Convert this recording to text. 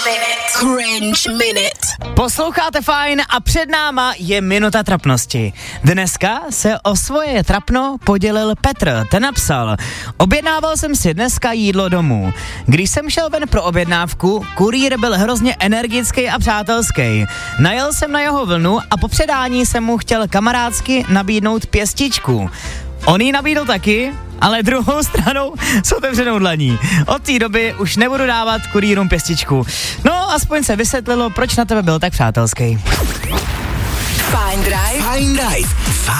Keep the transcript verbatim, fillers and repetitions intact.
Cringe Minute. Posloucháte Fajn a před náma je minuta trapnosti. Dneska se o svoje trapno podělil Petr. Ten napsal: objednával jsem si dneska jídlo domů. Když jsem šel ven pro objednávku, kurýr byl hrozně energický a přátelský. Najel jsem na jeho vlnu a po předání jsem mu chtěl kamarádsky nabídnout pěstičku. On jí nabídl taky, ale druhou stranou s otevřenou dlaní. Od té doby už nebudu dávat kurýrům pěstičku. No, aspoň se vysvětlilo, proč na tebe byl tak přátelský. Fajn Drive. Fajn Drive.